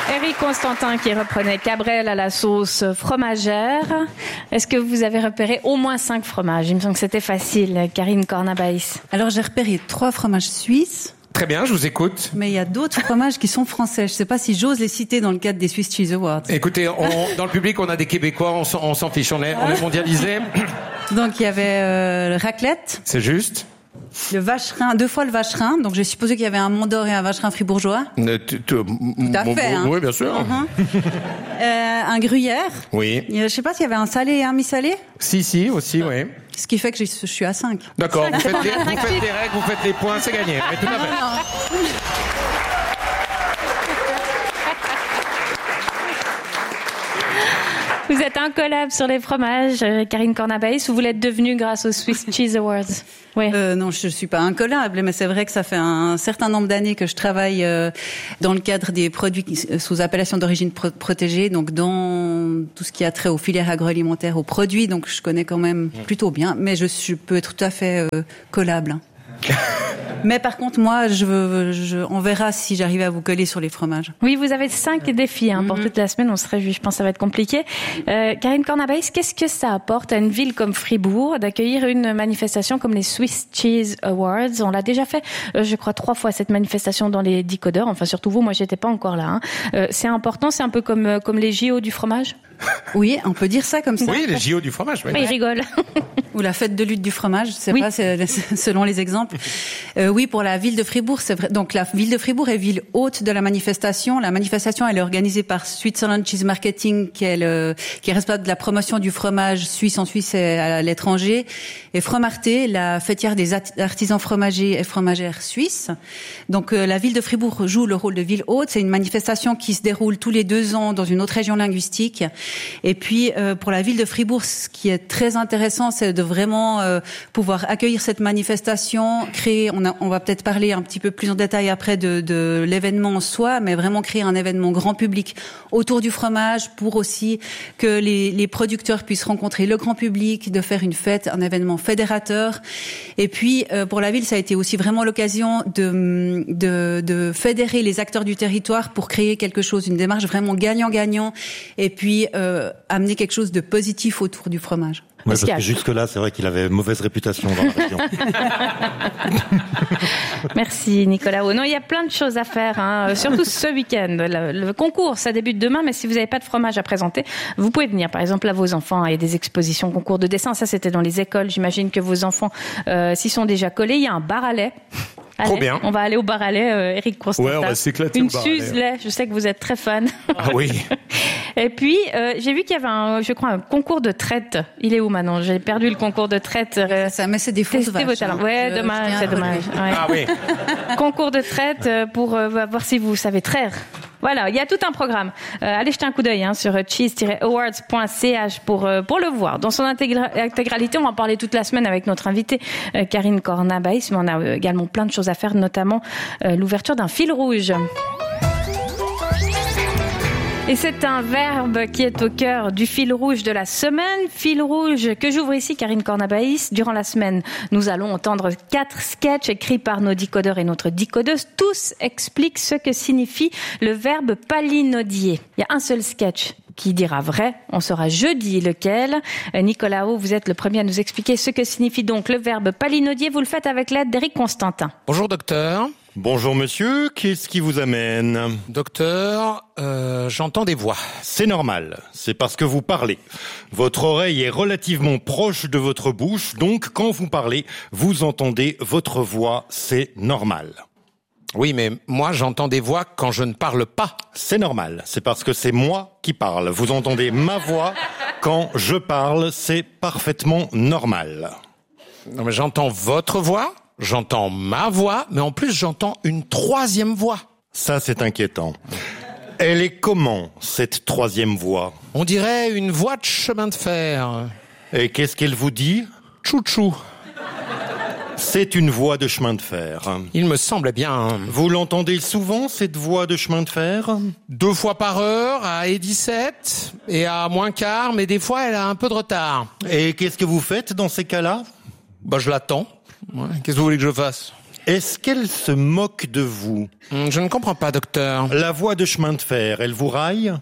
Éric Constantin qui reprenait Cabrel à la sauce fromagère. Est-ce que vous avez repéré au moins 5 fromages? Il me semble que c'était facile. Karine Cornabaïs. Alors j'ai repéré 3 fromages suisses. Très bien, je vous écoute. Mais il y a d'autres fromages qui sont français. Je ne sais pas si j'ose les citer dans le cadre des Swiss Cheese Awards. Écoutez, dans le public, on a des Québécois, on s'en fiche, on est mondialisés. Donc il y avait le raclette. C'est juste. Le vacherin, 2 fois le vacherin. Donc j'ai supposé qu'il y avait un Mont d'Or et un vacherin fribourgeois. Tout à fait. Oui, bien sûr. Un gruyère. Oui. Je ne sais pas s'il y avait un salé et un mi-salé. Si, aussi, oui. Ce qui fait que je suis à 5. D'accord, vous faites les règles, vous faites les points, c'est gagné. Mais tout à fait. Vous êtes incollable sur les fromages, Karine Cornabaïs, ou vous l'êtes devenue grâce aux Swiss Cheese Awards? Oui. Non, je suis pas incollable, mais c'est vrai que ça fait un certain nombre d'années que je travaille dans le cadre des produits sous appellation d'origine protégée, donc dans tout ce qui a trait aux filières agroalimentaires, aux produits, donc je connais quand même plutôt bien, mais je peux être tout à fait collable. Mais par contre, moi, on verra si j'arrive à vous coller sur les fromages. Oui, vous avez 5 défis pour toute la semaine. On se réjouit, je pense que ça va être compliqué. Karine Cornabaïs, qu'est-ce que ça apporte à une ville comme Fribourg d'accueillir une manifestation comme les Swiss Cheese Awards? On l'a déjà fait, je crois, 3 fois cette manifestation dans les Decodeurs. Enfin, surtout vous, moi, j'étais pas encore là. C'est important, c'est un peu comme les JO du fromage? Oui, on peut dire ça comme ça. Oui, les JO du fromage. Oui, il rigole. Ou la fête de lutte du fromage, je sais pas, c'est selon les exemples. Oui, pour la ville de Fribourg, c'est vrai. Donc la ville de Fribourg est ville hôte de la manifestation. La manifestation, elle est organisée par Switzerland Cheese Marketing, qui est responsable de la promotion du fromage suisse en Suisse et à l'étranger, et Fromarté, la fêtière des artisans fromagers et fromagères suisses. Donc la ville de Fribourg joue le rôle de ville hôte. C'est une manifestation qui se déroule tous les 2 ans dans une autre région linguistique. Et puis pour la ville de Fribourg, ce qui est très intéressant, c'est de vraiment pouvoir accueillir cette manifestation, créer. On va peut-être parler un petit peu plus en détail après de l'événement en soi, mais vraiment créer un événement grand public autour du fromage pour aussi que les producteurs puissent rencontrer le grand public, de faire une fête, un événement fédérateur. Et puis pour la ville, ça a été aussi vraiment l'occasion de fédérer les acteurs du territoire pour créer quelque chose, une démarche vraiment gagnant-gagnant, et puis amener quelque chose de positif autour du fromage. Ouais, parce que jusque-là, c'est vrai qu'il avait mauvaise réputation dans la région. Merci Nicolas. Non, il y a plein de choses à faire, surtout ce week-end. Le concours, ça débute demain, mais si vous n'avez pas de fromage à présenter, vous pouvez venir, par exemple, à vos enfants. Il y a des expositions, concours de dessin. Ça, c'était dans les écoles. J'imagine que vos enfants s'y sont déjà collés. Il y a un bar à lait. Allez, trop bien. On va aller au bar à lait, Éric Constantin. Ouais, on va s'éclater Une au bar à lait. Suze lait. Je sais que vous êtes très fan. Ah oui. Et puis, j'ai vu qu'il y avait un concours de traite. Il est où maintenant? J'ai perdu le concours de traite. Ça, mais c'est des fausses vaches. Vos talents. Ouais, dommage, c'est dommage. Ouais. Ah oui. Concours de traite pour voir si vous savez traire. Voilà, il y a tout un programme. Allez jeter un coup d'œil sur cheese-awards.ch pour le voir. Dans son intégralité, on va en parler toute la semaine avec notre invitée Karine Cornabaïs, mais on a également plein de choses à faire, notamment l'ouverture d'un fil rouge. Et c'est un verbe qui est au cœur du fil rouge de la semaine. Fil rouge que j'ouvre ici, Karine Cornabaïs. Durant la semaine, nous allons entendre 4 sketchs écrits par nos decodeurs et notre decodeuse. Tous expliquent ce que signifie le verbe palinodier. Il y a un seul sketch qui dira vrai. On saura jeudi lequel. Nicolas O, vous êtes le premier à nous expliquer ce que signifie donc le verbe palinodier. Vous le faites avec l'aide d'Éric Constantin. Bonjour docteur. Bonjour monsieur, qu'est-ce qui vous amène? Docteur, j'entends des voix. C'est normal, c'est parce que vous parlez. Votre oreille est relativement proche de votre bouche, donc quand vous parlez, vous entendez votre voix, c'est normal. Oui, mais moi j'entends des voix quand je ne parle pas. C'est normal, c'est parce que c'est moi qui parle. Vous entendez ma voix quand je parle, c'est parfaitement normal. Non mais j'entends votre voix, j'entends ma voix, mais en plus j'entends une 3e voix. Ça c'est inquiétant. Elle est comment, cette 3e voix? On dirait une voix de chemin de fer. Et qu'est-ce qu'elle vous dit? Tchou-tchou. C'est une voie de chemin de fer. Il me semblait bien. Vous l'entendez souvent, cette voie de chemin de fer? 2 fois par heure, à E17 et à -15, mais des fois elle a un peu de retard. Et qu'est-ce que vous faites dans ces cas-là? Bah je l'attends. Ouais. Qu'est-ce que vous voulez que je fasse? Est-ce qu'elle se moque de vous? Je ne comprends pas, docteur. La voie de chemin de fer, elle vous raille?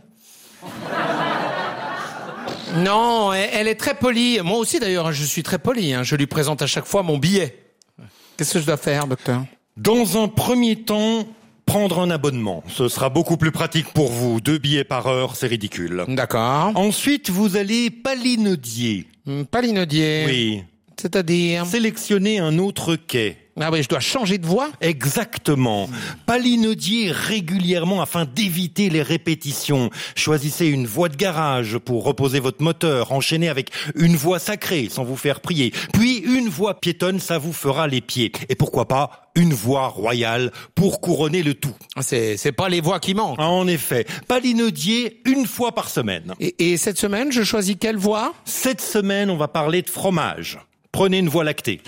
Non, elle est très polie. Moi aussi, d'ailleurs, je suis très poli. Je lui présente à chaque fois mon billet. Qu'est-ce que je dois faire, docteur? Dans un premier temps, prendre un abonnement. Ce sera beaucoup plus pratique pour vous. 2 billets par heure, c'est ridicule. D'accord. Ensuite, vous allez palinodier. Palinodier. Oui. C'est-à-dire? Sélectionner un autre quai. Ah oui, je dois changer de voix? Exactement. Palinodier régulièrement afin d'éviter les répétitions. Choisissez une voie de garage pour reposer votre moteur. Enchaînez avec une voie sacrée sans vous faire prier. Puis une voie piétonne, ça vous fera les pieds. Et pourquoi pas une voie royale pour couronner le tout. C'est pas les voix qui manquent. En effet. Palinodier 1 fois par semaine. Et cette semaine, je choisis quelle voie? Cette semaine, on va parler de fromage. Prenez une voie lactée.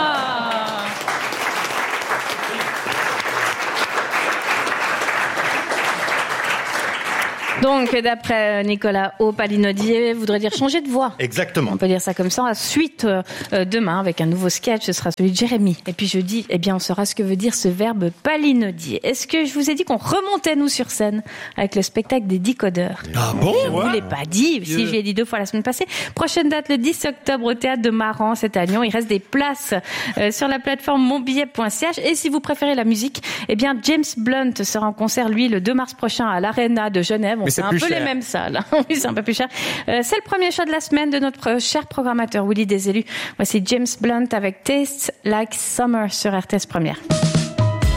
Donc, d'après Nicolas O, palinodier voudrait dire changer de voix. Exactement. On peut dire ça comme ça. Suite demain avec un nouveau sketch, ce sera celui de Jérémy. Et puis jeudi, on saura ce que veut dire ce verbe palinodier. Est-ce que je vous ai dit qu'on remontait nous sur scène avec le spectacle des Decodeurs? Ah bon? Je vous l'ai pas dit. Si, je l'ai dit 2 fois la semaine passée. Prochaine date le 10 octobre au théâtre de Maran, c'est à Lyon. Il reste des places sur la plateforme monbillet.ch. Et si vous préférez la musique, James Blunt sera en concert lui le 2 mars prochain à l'Arena de Genève. C'est un peu cher. Les mêmes salles. Oui, c'est un peu plus cher. C'est le premier choix de la semaine de notre cher programmateur Willy Deselus. Voici James Blunt avec Tastes Like Summer sur RTS Première.